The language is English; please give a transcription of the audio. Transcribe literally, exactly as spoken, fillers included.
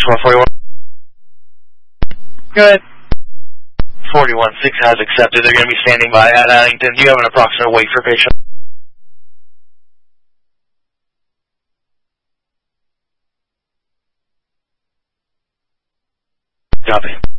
one forty-one. Good. forty-one six has accepted. They're going to be standing by at Addington. Do you have an approximate weight for patient? Copy.